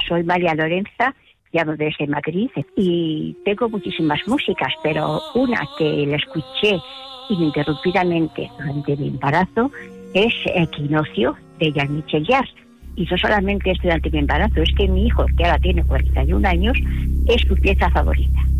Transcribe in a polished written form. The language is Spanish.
Soy María Lorenza, llamo desde Madrid y tengo muchísimas músicas, pero una que la escuché ininterrumpidamente durante mi embarazo es Equinoccio de Jean-Michel Jarre. Y no solamente es durante mi embarazo, es que mi hijo, que ahora tiene 41 años, es su pieza favorita.